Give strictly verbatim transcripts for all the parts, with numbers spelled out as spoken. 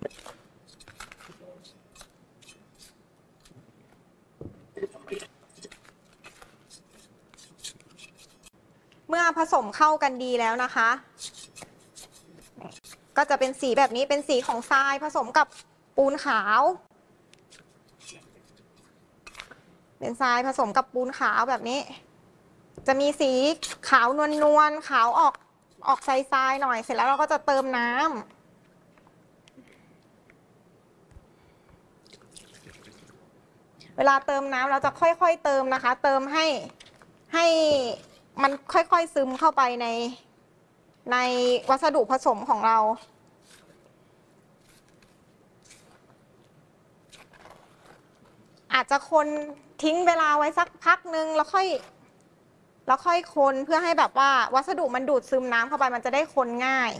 เมื่อผสมเข้ากันดีแล้วนะคะก็จะเป็นสีแบบนี้เป็นสีของทรายผสมกับปูนขาวเป็นทรายผสมกับปูนขาวแบบนี้จะมีสีขาวนวลนวลขาวออกออกทรายๆหน่อยเสร็จแล้วเราก็จะเติมน้ำเวลาเติมน้ำเราจะค่อยๆเติมนะคะเติมให้ให้มันค่อยๆซึมเข้าไปในในวัสดุผสมของเราอาจจะคนทิ้งเวลาไว้สักพักนึงแล้วค่อยแล้วค่อยคนเพื่อให้แบบว่าวัสดุมันดูดซึมน้ำเข้าไปมันจะได้คนง่าย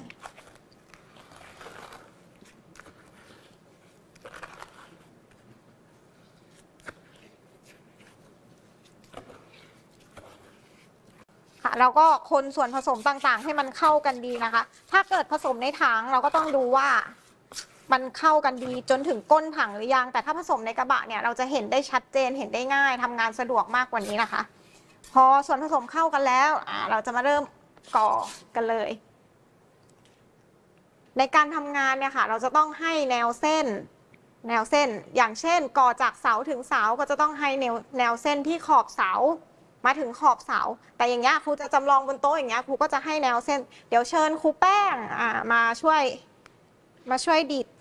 ค่ะเราก็คนส่วนผสมต่างๆให้มันเข้ากันดีนะคะถ้าเกิดผสมในถังเราก็ต้องดูว่ามันเข้ากันดีจนถึงก้นถังหรือยังแต่ถ้าผสมในกระบะเนี่ยเราจะเห็นได้ชัดเจนเห็นได้ง่ายทำงานสะดวกมากกว่านี้นะคะพอส่วนผสมเข้ากันแล้วอ่าเราจะมาเริ่มก่อกันเลยในการทำงานเนี่ยค่ะเราจะต้องให้แนวเส้นแนวเส้นอย่างเช่นก่อจากเสาถึงเสาก็จะต้องให้แนวแนวเส้นที่ขอบเสามาถึงขอบเสาแต่อย่างเงี้ยครูจะจำลองบนโต๊ะอย่างเงี้ยครูก็จะให้แนวเส้นเดี๋ยวเชิญครูแป้งอ่ามาช่วยมาช่วยดิด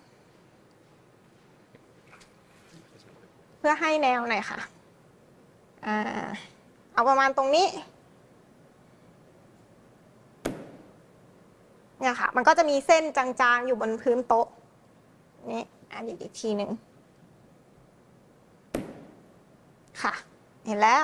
เพื่อให้แนวหน่อยค่ะอ่าเอาประมาณตรงนี้เนี่ยค่ะมันก็จะมีเส้นจางๆอยู่บนพื้นโต๊ะนี่อ่ะดิดอีกทีหนึ่งค่ะเห็นแล้ว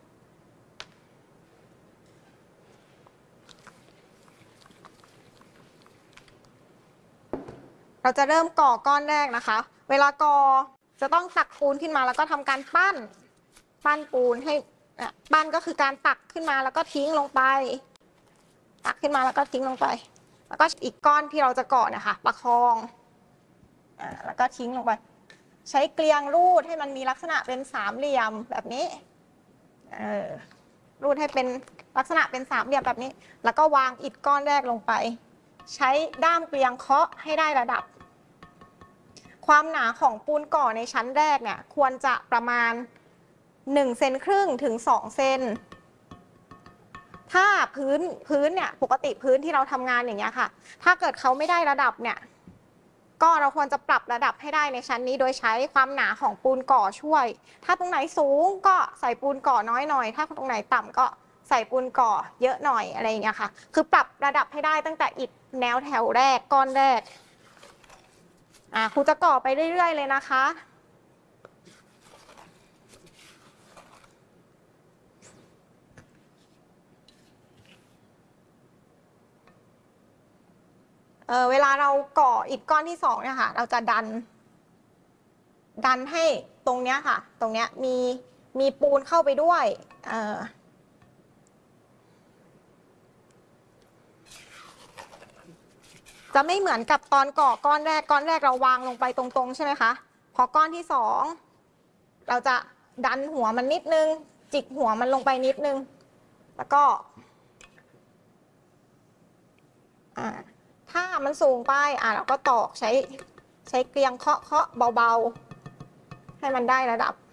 เราจะเริ่มก่อก้อนแรกนะคะเวลาก่อจะต้องตักปูนขึ้นมาแล้วก็ทำการปั้นปั้นปูนให้ปั้นก็คือการตักขึ้นมาแล้วก็ทิ้งลงไปตักขึ้นมาแล้วก็ทิ้งลงไปแล้วก็อีกก้อนที่เราจะก่อนะคะประคองอ่าแล้วก็ทิ้งลงไปใช้เกลียงรูดให้มันมีลักษณะเป็นสามเหลี่ยมแบบนี้เออรูดให้เป็นลักษณะเป็นสามเหลี่ยมแบบนี้แล้วก็วางอิฐก้อนแรกลงไปใช้ด้ามเกลียงเคาะให้ได้ระดับความหนาของปูนก่อในชั้นแรกเนี่ยควรจะประมาณหนึ่งเซนครึ่งถึงสองเซนถ้าพื้นพื้นเนี่ยปกติพื้นที่เราทำงานอย่างเงี้ยค่ะถ้าเกิดเขาไม่ได้ระดับเนี่ยก็เราควรจะปรับระดับให้ได้ในชั้นนี้โดยใช้ความหนาของปูนก่อช่วยถ้าตรงไหนสูงก็ใส่ปูนก่อน้อยหน่อยถ้าตรงไหนต่ำก็ใส่ปูนก่อเยอะหน่อยอะไรอย่างเงี้ยค่ะคือปรับระดับให้ได้ตั้งแต่อิฐแนวแถวแรกก้อนแรกอ่าครูจะก่อไปเรื่อยๆเลยนะคะเออเวลาเราก่ออิฐก้อนที่สองเนี่ยค่ะเราจะดันดันให้ตรงเนี้ยค่ะตรงเนี้ยมีมีปูนเข้าไปด้วยเออจะไม่เหมือนกับตอนก่อก้อนแรกก้อนแรกเราวางลงไปตรงๆใช่ไหมคะพอก้อนที่สองเราจะดันหัวมันนิดนึงจิกหัวมันลงไปนิดนึงแล้วก็อ่าถ้ามันสูงไปอ่าเราก็ตอกใช้ใช้เกลียงเคาะเคาะเบาๆให้มันได้ระดับ